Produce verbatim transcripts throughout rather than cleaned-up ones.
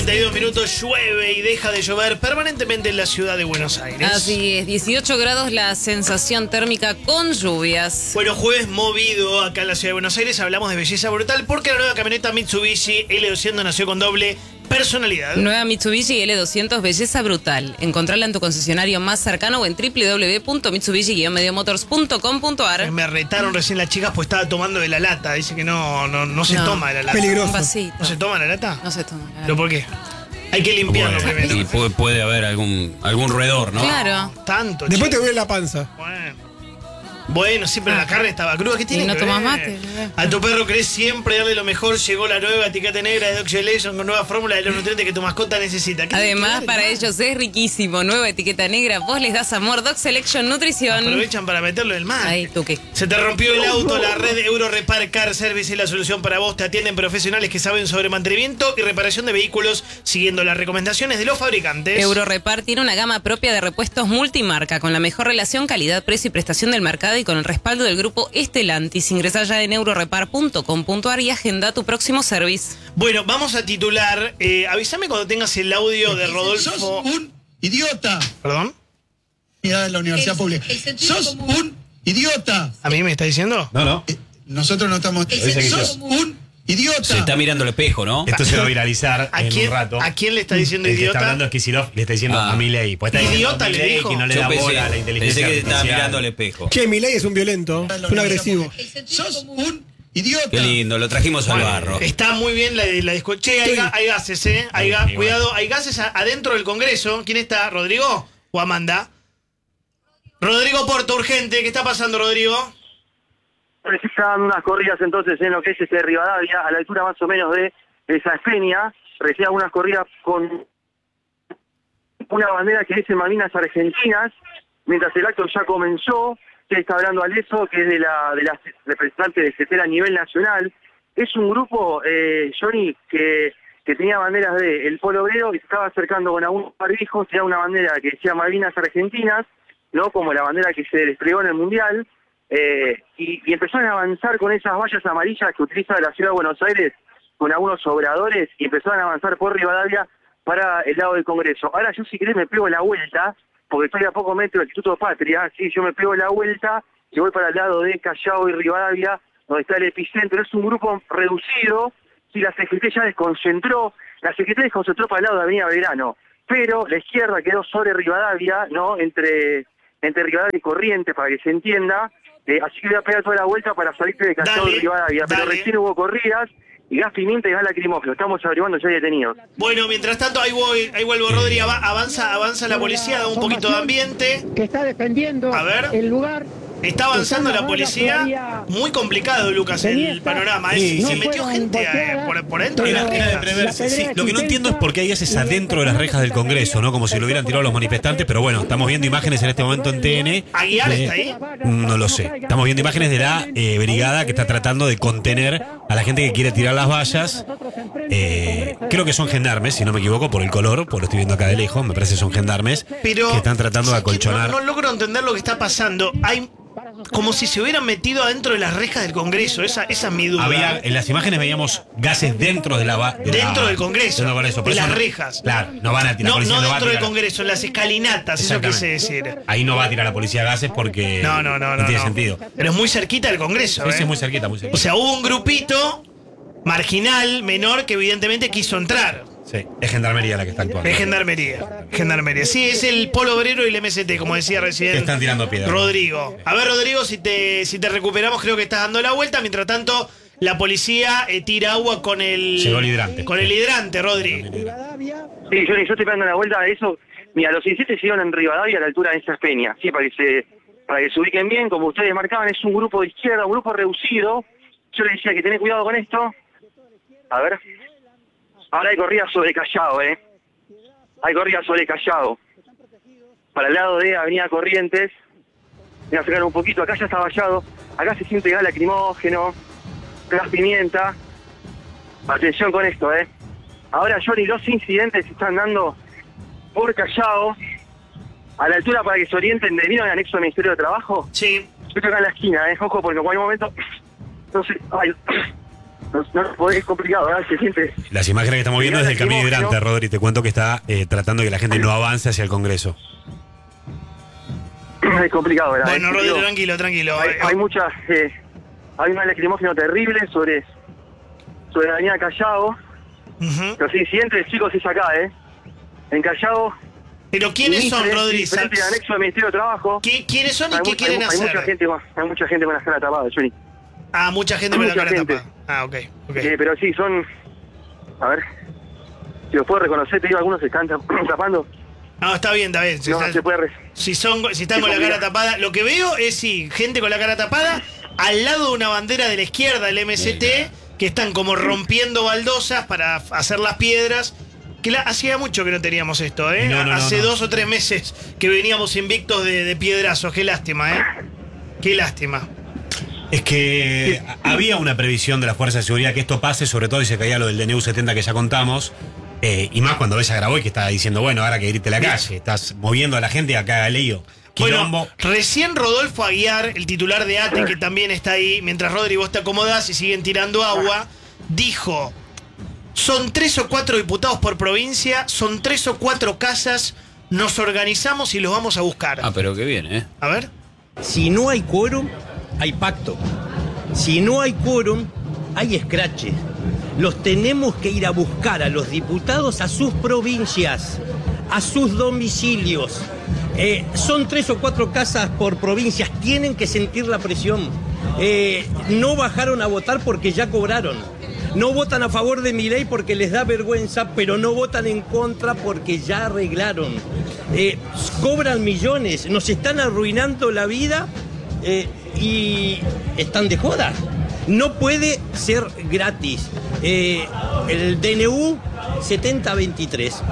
treinta y dos minutos, llueve y deja de llover permanentemente en la ciudad de Buenos Aires. Así es, dieciocho grados la sensación térmica con lluvias. Bueno, jueves movido acá en la ciudad de Buenos Aires. Hablamos de belleza brutal porque la nueva camioneta Mitsubishi L doscientos nació con doble personalidad. Nueva Mitsubishi L doscientos, belleza brutal. Encontrala en tu concesionario más cercano o en w w w punto mitsubishi guion medio motors punto com punto a r. Me retaron recién las chicas pues estaba tomando de la lata. Dice que no, no, no se No. toma de la lata. Peligroso. Un vasito. ¿No se toma la lata? No se toma. la ¿Pero por qué? Hay que limpiarlo Bueno, primero. y puede, puede haber algún, algún roedor, ¿no? Claro. Tanto, Después che. te duele la panza. Bueno. Bueno, siempre la carne estaba cruda. ¿Qué tiene Y no que tomas ver? mate. A tu perro querés siempre darle lo mejor. Llegó la nueva etiqueta negra de Doxylation con nueva fórmula de los nutrientes que tu mascota necesita. ¿Qué Además, tiene que ver, para hermano? ellos es riquísimo. Nueva etiqueta negra. Vos les das amor. Doc Selection Nutrición. Aprovechan para meterlo en el mar. Ahí, tú qué. Se te rompió el auto, la red Euro Repar Car Service es la solución para vos. Te atienden profesionales que saben sobre mantenimiento y reparación de vehículos siguiendo las recomendaciones de los fabricantes. Eurorepar tiene una gama propia de repuestos multimarca con la mejor relación calidad, precio y prestación del mercado y con el respaldo del grupo Estelantis. Ingresá ya en eurorepar punto com punto a r y agenda tu próximo service. Bueno, vamos a titular. Eh, avísame cuando tengas el audio de Rodolfo. Sos un idiota. ¿Perdón? De la universidad El- pública. el sentido Sos común. un idiota. ¿A mí me está diciendo? No, no. Eh, Nosotros no estamos. El sentido Sos común. un idiota. Se está mirando el espejo, ¿no? Esto se va a viralizar ¿A en quién, un rato. ¿A quién le está diciendo El que idiota? está hablando es Kicillof, le está diciendo Ah. a Milei. Pues está diciendo Idiota a le Milei dijo. que no le Yo da pensé, bola a la inteligencia pensé que estaba artificial. mirando al espejo. Che, Milei es un violento, De la es un universidad agresivo. pública. El sentido Sos común. un idiota. Qué lindo, lo trajimos al barro. Está muy bien la, la discusión. Che, hay, ga- hay gases, ¿eh? Hay ga- Sí, cuidado, hay gases a- adentro del Congreso. ¿Quién está? ¿Rodrigo o Amanda? Rodrigo Porto, urgente. ¿Qué está pasando, Rodrigo? Se están dando unas corridas entonces en lo que es este Rivadavia, a la altura más o menos de esa Espeña, recién algunas corridas con una bandera que dice Malvinas Argentinas, mientras el acto ya comenzó. Se está hablando Aleso, que es de la de la representante de CETERA a nivel nacional. Es un grupo, eh, Johnny, que, que tenía banderas de El Polo Obrero y se estaba acercando con algunos barbijos, tenía una bandera que decía Malvinas Argentinas, no como la bandera que se desplegó en el Mundial. Eh, y, y empezaron a avanzar con esas vallas amarillas que utiliza la ciudad de Buenos Aires con algunos obradores y empezaron a avanzar por Rivadavia para el lado del Congreso. Ahora yo si querés me pego la vuelta, porque estoy a poco metro del Instituto Patria, sí, yo me pego la vuelta y voy para el lado de Callao y Rivadavia, donde está el epicentro. Es un grupo reducido, sí, la Secretaría ya desconcentró, la Secretaría desconcentró para el lado de Avenida Belgrano, pero la izquierda quedó sobre Rivadavia, ¿no? Entre, entre Rivadavia y Corrientes, para que se entienda. Eh, así que voy a pegar toda la vuelta para salir de Callao Dale, y Rivadavia, pero dale. recién hubo corridas y gas pimienta y gas lacrimógeno. Estamos averiguando si hay detenidos. Bueno, mientras tanto, ahí voy, ahí vuelvo, Rodri. ava- Avanza, avanza la policía, da un poquito de ambiente. Que está defendiendo A ver. el lugar. Está avanzando la Están policía. todavía Muy complicado, Lucas, el tenistas. panorama. Sí, Es- se sí. metió fueron gente eh, golpeadas, por, por dentro de pero- las Era de rejas. preverse. La Sí, pedrea lo que no es entiendo es por qué hay haces adentro de las rejas del Congreso, ¿no? Como si lo hubieran tirado los manifestantes, pero bueno, estamos viendo imágenes en este momento en T N. ¿Aguiar de- está ahí? No lo sé. Estamos viendo imágenes de la eh, brigada que está tratando de contener a la gente que quiere tirar las vallas. Eh, creo que son gendarmes, si no me equivoco, por el color, porque lo estoy viendo acá de lejos, me parece que son gendarmes Pero que están tratando de ¿sabes qué? acolchonar. No, no logro entender lo que está pasando. Hay como si se hubieran metido adentro de las rejas del Congreso. Esa, esa es mi duda. Había, en las imágenes veíamos gases dentro de la va- de Dentro la- del Congreso, Dentro del Congreso, por de eso las no- rejas. Claro, no van a tirar. no, la policía no no va a dentro del tirar- Congreso, en las escalinatas, eso quise decir. Ahí no va a tirar la policía gases porque No, no, no, no. tiene no. sentido. Pero es muy cerquita del Congreso. Ese ¿eh? es muy cerquita, muy O cerquita. sea, hubo un grupito marginal, menor, que evidentemente quiso entrar. Sí, es gendarmería la que está actuando. Es gendarmería. Gendarmería. Sí, es el Polo Obrero y el M S T, como decía recién. Que están tirando piedras. Rodrigo. A ver, Rodrigo, si te, si te recuperamos, creo que estás dando la vuelta. Mientras tanto, la policía eh, tira agua con el. Llegó el hidrante. Con el hidrante, Rodri. Rivadavia. Sí, Johnny, yo estoy pegando la vuelta de eso. Mira, los incidentes se dieron en Rivadavia a la altura de esa Peña, sí, para que se para que se ubiquen bien, como ustedes marcaban, es un grupo de izquierda, un grupo reducido. Yo les decía que tenés cuidado con esto. A ver. Ahora hay corridas sobre Callao, ¿eh? Hay corridas sobre Callao. Para el lado de Avenida Corrientes. Voy a sacar un poquito, acá ya está vallado. Acá se siente gas lacrimógeno, gas pimienta. Atención con esto, ¿eh? Ahora, Johnny, los incidentes se están dando por Callao, a la altura para que se orienten de vino en el anexo del Ministerio de Trabajo. Sí. Yo estoy acá en la esquina, ¿eh? Ojo, porque en cualquier momento... No sé... Ay, no, no, es complicado, ¿verdad? Se siente... Las imágenes que estamos viendo es del Camino Hidrante, Rodri. Te cuento que está eh, tratando de que la gente no avance hacia el Congreso. Es complicado, ¿verdad? Bueno, Es Rodri, complicado. tranquilo, tranquilo. Hay, hay muchas... Eh, hay una lacrimógeno terrible sobre, sobre la avenida Callao. Ujú. Pero sí, si entre chicos es acá, ¿eh? En Callao... Pero ¿quiénes son, Mitre, Rodri? sí, frente al anexo del Ministerio de Trabajo. ¿Qué- ¿Quiénes son y Hay qué mu- quieren hay, hacer? Hay mucha gente, con- hay mucha gente con la cara tapada, Johnny. Ah, mucha gente con la mucha cara gente. tapada. Ah, ok, ok. Eh, pero sí, son... A ver... Si los puedo reconocer, te digo, algunos se están tap- tapando. No, está bien, está bien. Si, No, está- se puede... re- si son, si están Sí, con la mira. cara tapada, lo que veo es sí, gente con la cara tapada al lado de una bandera de la izquierda, el M S T, que están como rompiendo baldosas para hacer las piedras. Que la, hacía mucho que no teníamos esto, ¿eh? No, no, no, Hace no. dos o tres meses que veníamos invictos de, de piedrazos. Qué lástima, ¿eh? Qué lástima. Es que había una previsión de las fuerzas de seguridad que esto pase, sobre todo y se caía lo del D N U setenta que ya contamos. Eh, y más cuando ves a Graboy que está diciendo, bueno, ahora que grite la calle, estás moviendo a la gente a que haga lío. Quilombo. Bueno, recién Rodolfo Aguiar, el titular de A T E, que también está ahí, mientras Rodri vos te acomodás y siguen tirando agua, dijo, son tres o cuatro diputados por provincia, son tres o cuatro casas, nos organizamos y los vamos a buscar. Ah, pero qué bien, ¿eh? A ver. Si no hay quórum, hay pacto. Si no hay quórum, hay escrache. Los tenemos que ir a buscar a los diputados a sus provincias, a sus domicilios. Eh, son tres o cuatro casas por provincias, tienen que sentir la presión. Eh, no bajaron a votar porque ya cobraron. No votan a favor de mi ley porque les da vergüenza, pero no votan en contra porque ya arreglaron. Eh, cobran millones, nos están arruinando la vida eh, y están de joda. No puede ser gratis. Eh, el D N U setenta veintitrés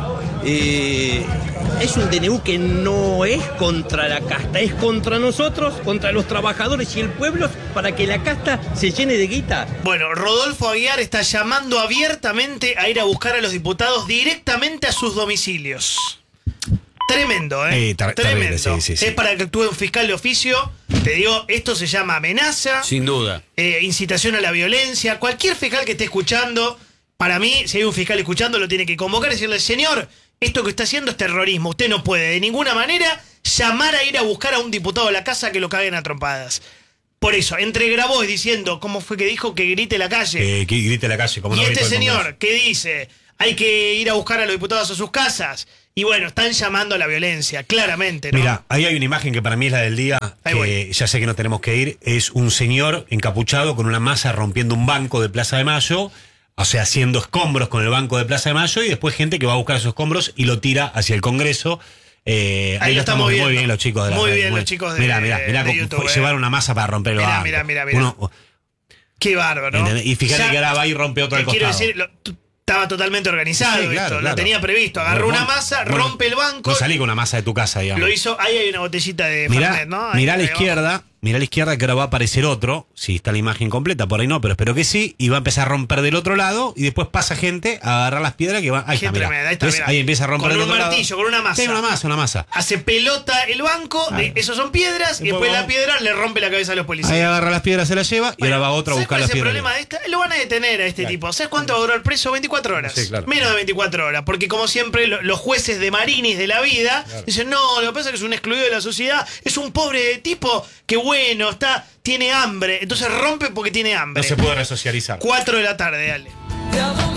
eh, es un D N U que no es contra la casta, es contra nosotros, contra los trabajadores y el pueblo, para que la casta se llene de guita. Bueno, Rodolfo Aguiar está llamando abiertamente a ir a buscar a los diputados directamente a sus domicilios. Tremendo, ¿eh? Eh, ter- Tremendo. terrible, sí, sí, sí. Es para que actúe un fiscal de oficio. Te digo, esto se llama amenaza. Sin duda. eh, incitación a la violencia. Cualquier fiscal que esté escuchando, para mí, si hay un fiscal escuchando, lo tiene que convocar y decirle, señor, esto que está haciendo es terrorismo. Usted no puede de ninguna manera llamar a ir a buscar a un diputado a la casa que lo caguen a trompadas. Por eso, entre Grabois diciendo, ¿cómo fue que dijo? Que grite la calle. Eh, que grite la calle, como y no este grito el señor Congreso. que dice, hay que ir a buscar a los diputados a sus casas. Y bueno, están llamando a la violencia, claramente, ¿no? Mira, ahí hay una imagen que para mí es la del día, Ahí que voy. ya sé que no tenemos que ir, es un señor encapuchado con una masa rompiendo un banco de Plaza de Mayo, o sea, haciendo escombros con el banco de Plaza de Mayo, y después gente que va a buscar esos escombros y lo tira hacia el Congreso. Eh, Ahí ahí lo lo estamos estamos muy viendo. bien los chicos de la Muy red, bien los chicos de- Mira, mira, mira de cómo YouTube, fue- eh. llevar una masa para romper el Mirá, banco. mirá, mirá, mirá. Uno- Qué bárbaro. ¿Entendés? Y fíjate Ya- que ahora va y rompe otro te al quiero costado. decir, lo- t- estaba totalmente organizado Sí, esto, claro, lo claro. tenía previsto. Agarró Bueno, una masa, bueno, rompe el banco, No salí con una masa de tu casa, digamos. lo hizo. Ahí hay una botellita de Mirá, Fernet, ¿no? Ahí mirá a la arriba. izquierda, mirá a la izquierda que ahora va a aparecer otro, si está la imagen completa, por ahí no, pero espero que sí, y va a empezar a romper del otro lado, y después pasa gente a agarrar las piedras que van. Ahí Qué está, mirá. tremenda, ahí está, ¿Ves? mirá. Ahí empieza a romper Con del un otro martillo, lado. con una masa. Sí, una masa, una masa. Hace pelota el banco, Ahí. de- esos son piedras, y Después después va- la piedra le rompe la cabeza a los policías. Ahí agarra las piedras, se las lleva, y Bueno, ahora va otro a ¿sabes buscar cuál las es el piedras. problema de esta? Lo van a detener a este Claro. tipo. ¿Sabes cuánto va a durar preso? veinticuatro horas. Sí, claro. Menos de veinticuatro horas. Porque como siempre, lo- los jueces de marinis de la vida dicen, no, lo que pasa es que es un excluido de la sociedad, es un pobre tipo que bueno, está, tiene hambre. Entonces rompe porque tiene hambre. No se puede resocializar. cuatro de la tarde, dale.